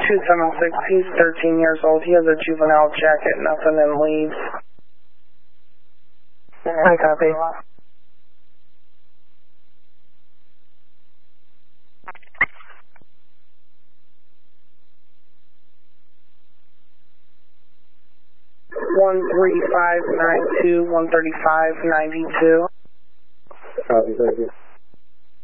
276, he's 13 years old. He has a juvenile jacket, nothing in leaves. I copy. $135.92, $135.92. Copy, thank you.